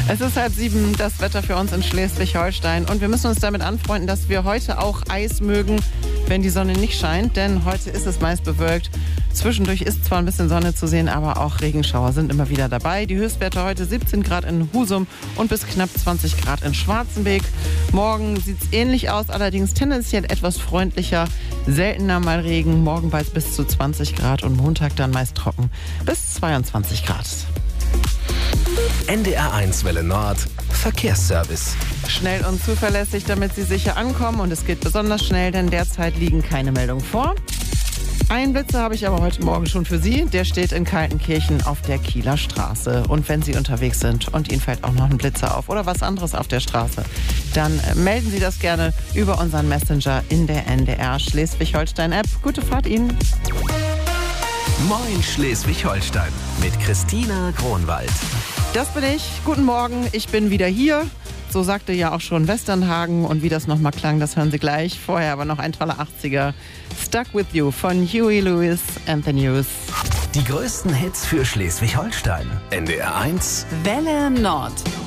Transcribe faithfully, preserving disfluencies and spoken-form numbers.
Es ist halb sieben, das Wetter für uns in Schleswig-Holstein. Und wir müssen uns damit anfreunden, dass wir heute auch Eis mögen, wenn die Sonne nicht scheint. Denn heute ist es meist bewölkt. Zwischendurch ist zwar ein bisschen Sonne zu sehen, aber auch Regenschauer sind immer wieder dabei. Die Höchstwerte heute siebzehn Grad in Husum und bis knapp zwanzig Grad in Schwarzenbeek. Morgen sieht es ähnlich aus, allerdings tendenziell etwas freundlicher. Seltener mal Regen, morgen bald bis zu zwanzig Grad und Montag dann meist trocken bis zweiundzwanzig Grad. N D R eins Welle Nord, Verkehrsservice. Schnell und zuverlässig, damit Sie sicher ankommen. Und es geht besonders schnell, denn derzeit liegen keine Meldungen vor. Einen Blitzer habe ich aber heute Morgen schon für Sie. Der steht in Kaltenkirchen auf der Kieler Straße. Und wenn Sie unterwegs sind und Ihnen fällt auch noch ein Blitzer auf oder was anderes auf der Straße, dann melden Sie das gerne über unseren Messenger in der N D R Schleswig-Holstein-App. Gute Fahrt Ihnen. Moin Schleswig-Holstein mit Christina Kronwald. Das bin ich. Guten Morgen, ich bin wieder hier. So sagte ja auch schon Westernhagen. Und wie das nochmal klang, das hören Sie gleich. Vorher aber noch ein toller achtziger. Stuck With You von Huey Lewis and the News. Die größten Hits für Schleswig-Holstein. N D R eins Welle Nord.